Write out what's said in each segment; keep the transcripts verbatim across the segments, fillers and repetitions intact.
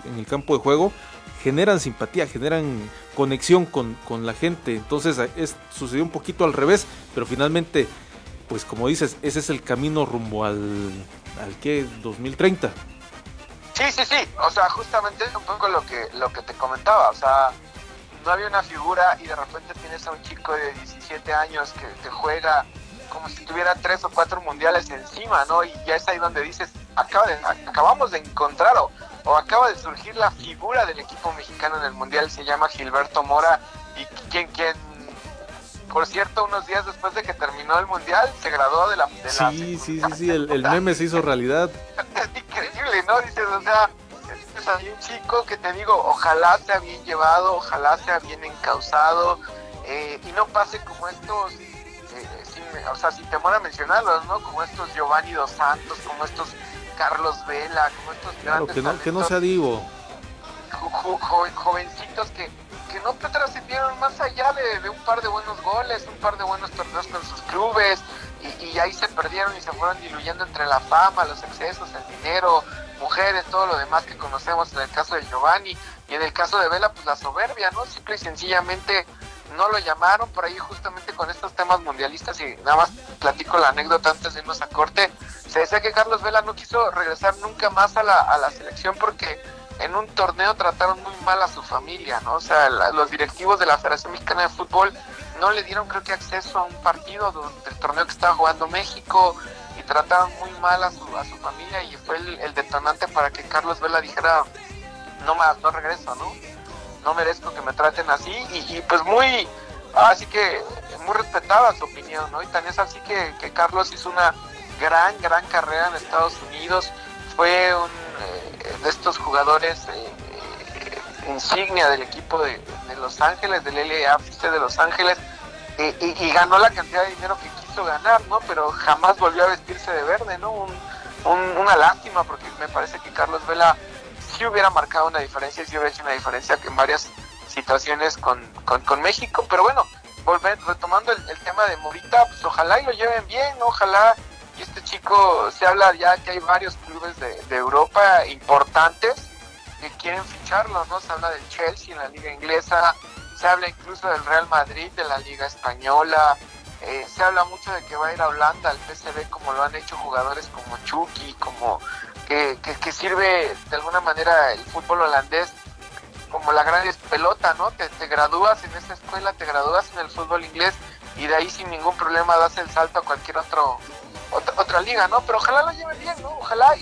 en el campo de juego, generan simpatía, generan conexión con, con la gente. Entonces es, sucedió un poquito al revés, pero finalmente, pues como dices, ese es el camino rumbo al, al ¿qué? dos mil treinta. Sí, sí, sí, o sea, justamente es un poco lo que, lo que te comentaba, o sea, no había una figura y de repente tienes a un chico de diecisiete años que te juega como si tuviera tres o cuatro mundiales encima, ¿no? Y ya es ahí donde dices, acaba de, acabamos de encontrar o, o acaba de surgir la figura del equipo mexicano en el mundial, se llama Gilberto Mora, y quien, quien por cierto, unos días después de que terminó el mundial, se graduó de la... De sí, la sí, sí, sí, el, el meme se hizo realidad. Es increíble, ¿no? Dices, o sea, es hay un chico que te digo, ojalá sea bien llevado, ojalá sea bien encauzado, eh, y no pase como estos, eh, sin, o sea, sin temor a mencionarlos, ¿no? Como estos Giovanni Dos Santos, como estos Carlos Vela, como estos claro, grandes que no, talentos, que no sea divo. Jo, jo, joven, jovencitos que, que no trascendieron más allá de, de un par de buenos goles, un par de buenos torneos con sus clubes, y, y ahí se perdieron y se fueron diluyendo entre la fama, los excesos, el dinero, mujeres, todo lo demás que conocemos en el caso de Giovanni, y en el caso de Vela, pues la soberbia, ¿no? Simple y sencillamente no lo llamaron por ahí justamente con estos temas mundialistas, y nada más platico la anécdota antes de irnos a corte. Se decía que Carlos Vela no quiso regresar nunca más a la, a la selección porque en un torneo trataron muy mal a su familia, ¿no? O sea, la, los directivos de la Federación Mexicana de Fútbol no le dieron, creo que, acceso a un partido durante el torneo que estaba jugando México, y trataron muy mal a su, a su familia, y fue el, el detonante para que Carlos Vela dijera, no más, no regreso, ¿no? No merezco que me traten así, y, y pues muy, así que muy respetada su opinión, ¿no? Y tan es así que, que Carlos hizo una gran, gran carrera en Estados Unidos, fue un eh, de estos jugadores eh, eh, insignia del equipo de, de Los Ángeles, del L A F C de Los Ángeles, eh, y, y ganó la cantidad de dinero que quiso ganar, ¿no? Pero jamás volvió a vestirse de verde, ¿no? Un, un, una lástima, porque me parece que Carlos Vela sí hubiera marcado una diferencia, sí hubiera hecho una diferencia en varias situaciones con, con, con México, pero bueno, volver, retomando el, el tema de Morita, pues ojalá y lo lleven bien, ¿no? Ojalá, y este chico, se habla ya que hay varios clubes de, de Europa importantes que quieren ficharlo, ¿no? Se habla del Chelsea en la liga inglesa, se habla incluso del Real Madrid, de la liga española, eh, se habla mucho de que va a ir a Holanda, al P S V, como lo han hecho jugadores como Chucky, como que, que, que sirve de alguna manera el fútbol holandés como la gran pelota, ¿no? Te, te gradúas en esa escuela, te gradúas en el fútbol inglés, y de ahí sin ningún problema das el salto a cualquier otro otra, otra liga, ¿no? Pero ojalá lo lleven bien, ¿no? Ojalá, y,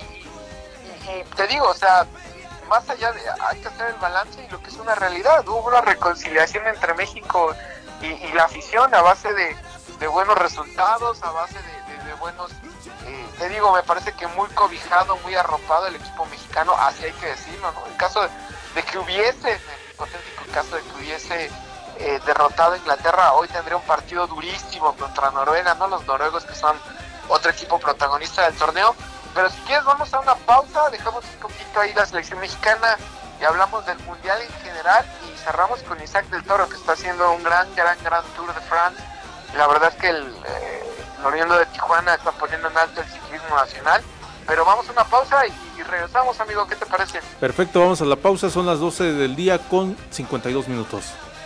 y, y te digo, o sea, más allá de, hay que hacer el balance y lo que es una realidad. Hubo una reconciliación entre México y, y la afición a base de, de buenos resultados, a base de, de, de buenos, eh, te digo, me parece que muy cobijado, muy arropado el equipo mexicano, así hay que decirlo, ¿no? En caso de, de que hubiese, en el hipotético caso de que hubiese eh, derrotado a Inglaterra, hoy tendría un partido durísimo contra Noruega, ¿no? Los noruegos, que son otro equipo protagonista del torneo. Pero si quieres, vamos a una pausa, dejamos un poquito ahí la selección mexicana y hablamos del mundial en general, y cerramos con Isaac del Toro, que está haciendo un gran, gran, gran Tour de France. Y la verdad es que el eh, oriundo de Tijuana está poniendo en alto el ciclismo nacional. Pero vamos a una pausa y, y regresamos, amigo, ¿qué te parece? Perfecto, vamos a la pausa, son las doce del día con cincuenta y dos minutos.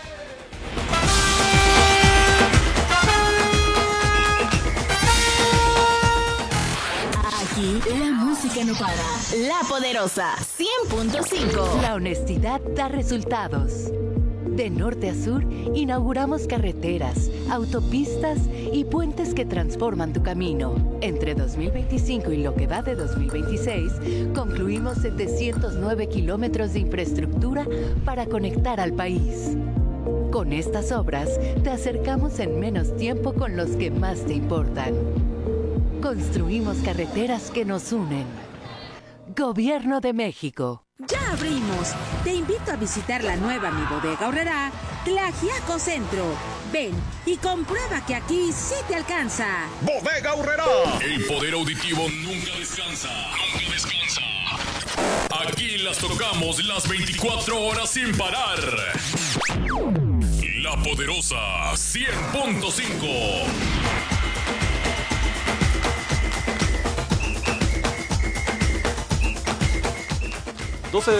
Aquí la música no para. La Poderosa cien punto cinco. La honestidad da resultados. De norte a sur, inauguramos carreteras, autopistas y puentes que transforman tu camino. Entre dos mil veinticinco y lo que va de dos mil veintiséis, concluimos setecientos nueve kilómetros de infraestructura para conectar al país. Con estas obras, te acercamos en menos tiempo con los que más te importan. Construimos carreteras que nos unen. Gobierno de México. ¡Ya abrimos! Te invito a visitar la nueva Mi Bodega Aurrerá, Tlaxiaco Centro. Ven y comprueba que aquí sí te alcanza. Bodega Aurrerá. El poder auditivo nunca descansa. Nunca descansa. Aquí las tocamos las veinticuatro horas sin parar. La Poderosa cien punto cinco.